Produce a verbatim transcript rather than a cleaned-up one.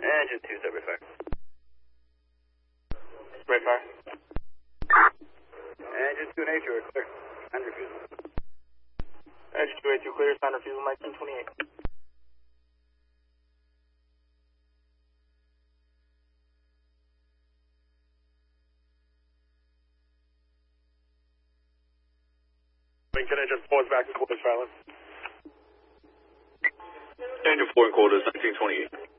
Engine two, separate fire. Right fire. Engine two and eight, you are clear. And refusal. Engine two eight two clear, sign refusal, nineteen twenty-eight. Lincoln engine four is back in quarters, silence. Engine four in quarters, nineteen twenty-eight.